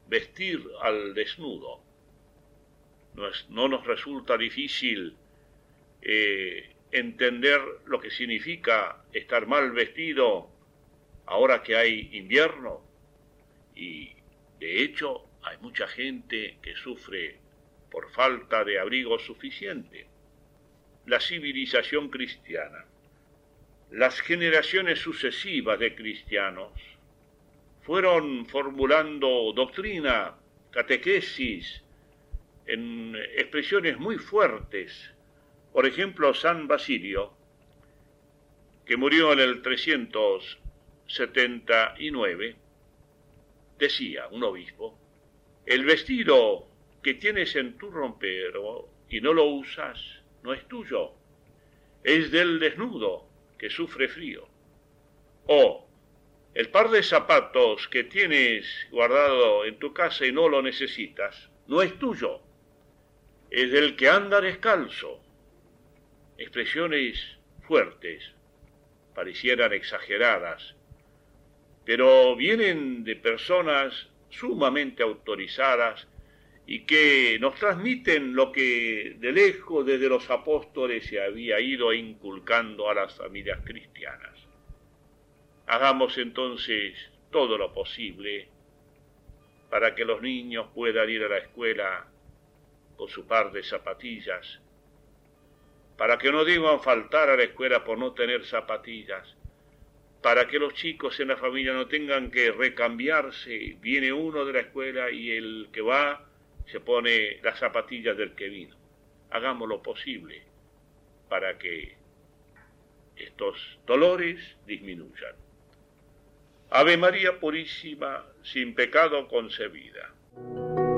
vestir al desnudo. No nos resulta difícil entender lo que significa estar mal vestido ahora que hay invierno, y de hecho hay mucha gente que sufre por falta de abrigo suficiente. La civilización cristiana, las generaciones sucesivas de cristianos fueron formulando doctrina, catequesis, en expresiones muy fuertes. Por ejemplo, San Basilio, que murió en el 379, decía, un obispo: el vestido que tienes en tu rompero y no lo usas, no es tuyo, es del desnudo que sufre frío. O el par de zapatos que tienes guardado en tu casa y no lo necesitas, no es tuyo, es del que anda descalzo. Expresiones fuertes, parecieran exageradas, pero vienen de personas sumamente autorizadas y que nos transmiten lo que de lejos desde los apóstoles se había ido inculcando a las familias cristianas. Hagamos entonces todo lo posible para que los niños puedan ir a la escuela con su par de zapatillas, para que no deban faltar a la escuela por no tener zapatillas, para que los chicos en la familia no tengan que recambiarse. Viene uno de la escuela y el que va se pone las zapatillas del que vino. Hagamos lo posible para que estos dolores disminuyan. Ave María Purísima, sin pecado concebida.